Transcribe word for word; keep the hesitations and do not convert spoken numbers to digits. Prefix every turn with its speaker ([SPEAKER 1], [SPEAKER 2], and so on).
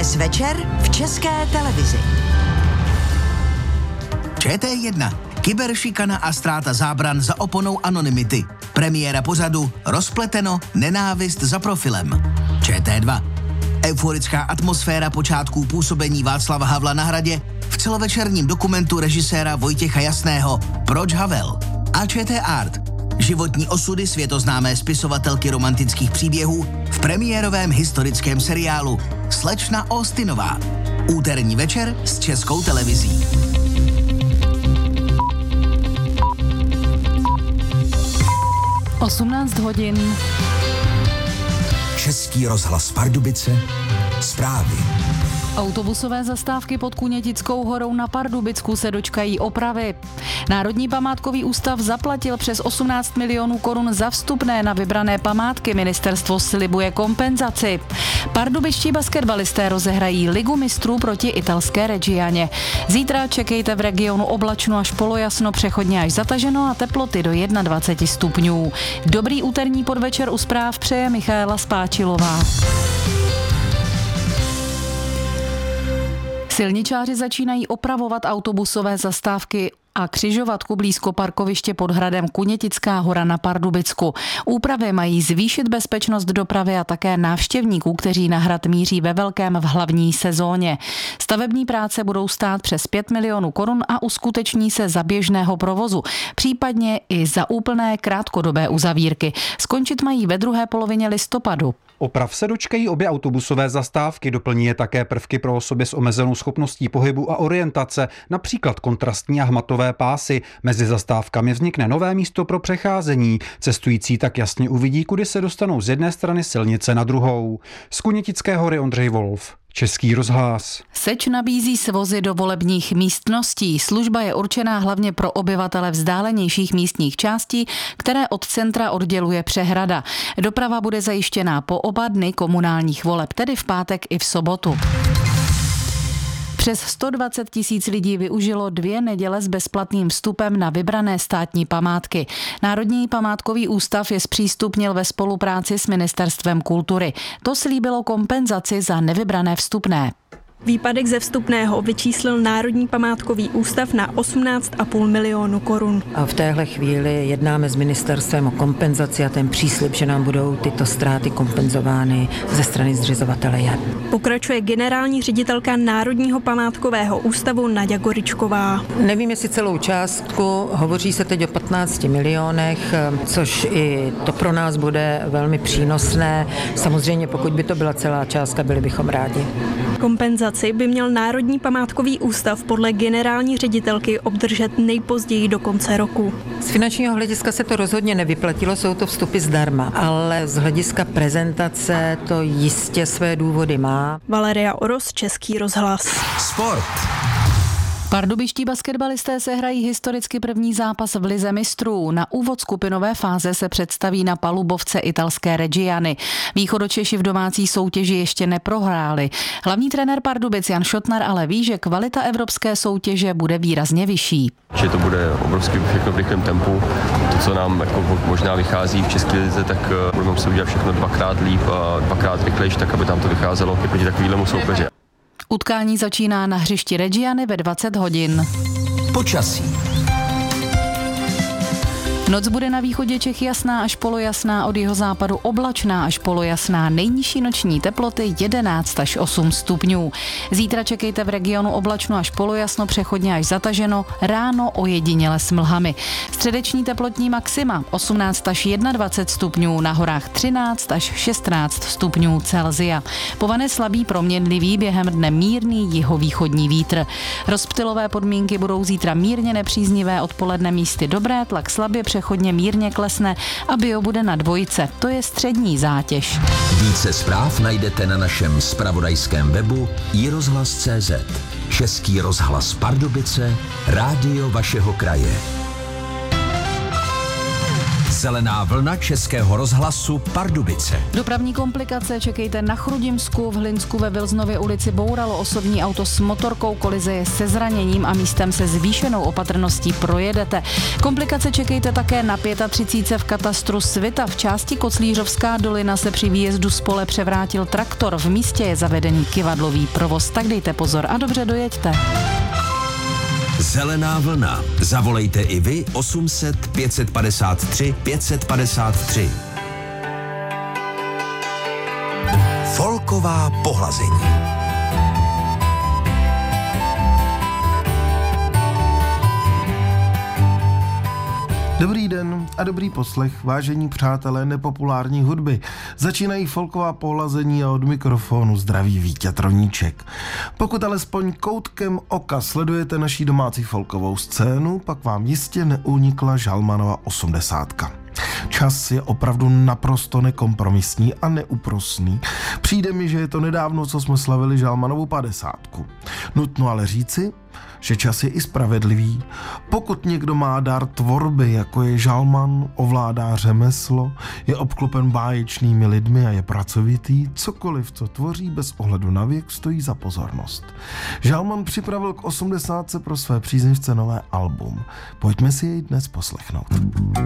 [SPEAKER 1] Dnes večer v České televizi.
[SPEAKER 2] Č T jedna. Kyberšikana a ztráta zábran za oponou anonymity. Premiéra pořadu Rozpleteno, nenávist za profilem. Č T dva. Euforická atmosféra počátků působení Václava Havla na Hradě v celovečerním dokumentu režiséra Vojtěcha Jasného Proč Havel. A Č T Art. Životní osudy světoznámé spisovatelky romantických příběhů v premiérovém historickém seriálu Slečna Austinová. Úterní večer s Českou televizí.
[SPEAKER 3] osmnáct hodin.
[SPEAKER 4] Český rozhlas Pardubice. Zprávy.
[SPEAKER 3] Autobusové zastávky pod Kunětickou horou na Pardubicku se dočkají opravy. Národní památkový ústav zaplatil přes osmnáct milionů korun za vstupné na vybrané památky. Ministerstvo slibuje kompenzaci. Pardubičtí basketbalisté rozehrají Ligu mistrů proti italské Reggianě. Zítra čekejte v regionu oblačno až polojasno, přechodně až zataženo a teploty do dvacet jedna stupňů. Dobrý úterní podvečer u zpráv přeje Michaela Spáčilová. Silničáři začínají opravovat autobusové zastávky a křižovatku blízko parkoviště pod hradem Kunětická hora na Pardubicku. Úpravy mají zvýšit bezpečnost dopravy a také návštěvníků, kteří na hrad míří ve velkém v hlavní sezóně. Stavební práce budou stát přes pět milionů korun a uskuteční se za běžného provozu, případně i za úplné krátkodobé uzavírky. Skončit mají ve druhé polovině listopadu.
[SPEAKER 5] Oprav se dočkají obě autobusové zastávky, doplní je také prvky pro osoby s omezenou schopností pohybu a orientace, například kontrastní a hmatové pásy. Mezi zastávkami vznikne nové místo pro přecházení. Cestující tak jasně uvidí, kudy se dostanou z jedné strany silnice na druhou. Z Kunětické hory Ondřej Wolf. Český rozhlas.
[SPEAKER 3] Seč nabízí svozy do volebních místností. Služba je určená hlavně pro obyvatele vzdálenějších místních částí, které od centra odděluje přehrada. Doprava bude zajištěná po oba dny komunálních voleb, tedy v pátek i v sobotu. Přes sto dvacet tisíc lidí využilo dvě neděle s bezplatným vstupem na vybrané státní památky. Národní památkový ústav je zpřístupnil ve spolupráci s Ministerstvem kultury. To slíbilo kompenzaci za nevybrané vstupné.
[SPEAKER 6] Výpadek ze vstupného vyčíslil Národní památkový ústav na osmnáct a půl milionu korun.
[SPEAKER 7] A v téhle chvíli jednáme s ministerstvem o kompenzaci a ten příslib, že nám budou tyto ztráty kompenzovány ze strany zřizovatele je.
[SPEAKER 6] Pokračuje generální ředitelka Národního památkového ústavu Naďa Goričková.
[SPEAKER 7] Nevím, jestli celou částku, hovoří se teď o patnácti milionech, což i to pro nás bude velmi přínosné. Samozřejmě, pokud by to byla celá částka, byli bychom rádi.
[SPEAKER 6] Kompenzace by měl Národní památkový ústav podle generální ředitelky obdržet nejpozději do konce roku.
[SPEAKER 7] Z finančního hlediska se to rozhodně nevyplatilo, jsou to vstupy zdarma, ale z hlediska prezentace to jistě své důvody má.
[SPEAKER 6] Valeria Oros, Český rozhlas.
[SPEAKER 4] Sport.
[SPEAKER 3] Pardubičtí basketbalisté se hrají historicky první zápas v Lize mistrů. Na úvod skupinové fáze se představí na palubovce italské Reggiany. Východočeši v domácí soutěži ještě neprohráli. Hlavní trenér Pardubic Jan Šotnar ale ví, že kvalita evropské soutěže bude výrazně vyšší.
[SPEAKER 8] Že to bude obrovský všechno v rychlém tempu. To, co nám jako možná vychází v České lize, tak budeme muset udělat všechno dvakrát líp a dvakrát rychlejší, tak aby tam to vycházelo i proti takovému soupeři.
[SPEAKER 3] Utkání začíná na hřišti Reggiany ve dvacet hodin.
[SPEAKER 4] Počasí.
[SPEAKER 3] Noc bude na východě Čech jasná až polojasná, od jihozápadu oblačná až polojasná. Nejnižší noční teploty jedenáct až osm stupňů. Zítra čekejte v regionu oblačno až polojasno, přechodně až zataženo, ráno ojediněle s mlhami. Středeční teplotní maxima osmnáct až dvacet jedna stupňů, na horách třináct až šestnáct stupňů Celsia. Povane slabý proměnlivý, během dne mírný jihovýchodní vítr. Rozptylové podmínky budou zítra mírně nepříznivé, odpoledne místy dobré, tlak slabě přechodně mírně klesne a bio bude na dvojce. To je střední zátěž.
[SPEAKER 4] Více zpráv najdete na našem zpravodajském webu i rozhlas tečka cé zet. Český rozhlas Pardubice, rádio vašeho kraje. Zelená vlna Českého rozhlasu Pardubice.
[SPEAKER 3] Dopravní komplikace čekejte na Chrudimsku, v Hlinsku ve Vilznově ulici bouralo osobní auto s motorkou, kolize je se zraněním a místem se zvýšenou opatrností projedete. Komplikace čekejte také na třicet pět v katastru Svita. V části Koclířovská dolina se při výjezdu z pole převrátil traktor. V místě je zavedený kyvadlový provoz, tak dejte pozor a dobře dojeďte.
[SPEAKER 4] Zelená vlna. Zavolejte i vy osm set pět set padesát tři pět set padesát tři. Folková pohlazení.
[SPEAKER 9] Dobrý den a dobrý poslech, vážení přátelé nepopulární hudby. Začínají folková pohlazení a od mikrofonu zdraví Vítěz Troníček. Pokud alespoň koutkem oka sledujete naší domácí folkovou scénu, pak vám jistě neunikla Žalmanova osmdesátka. Čas je opravdu naprosto nekompromisní a neúprosný. Přijde mi, že je to nedávno, co jsme slavili Žalmanovu padesátku. Nutno ale říci, že čas je i spravedlivý. Pokud někdo má dar tvorby, jako je Žalman, ovládá řemeslo, je obklopen báječnými lidmi a je pracovitý, cokoliv, co tvoří bez ohledu na věk, stojí za pozornost. Žalman připravil k osmdesátce pro své příznivce nové album. Pojďme si jej dnes poslechnout.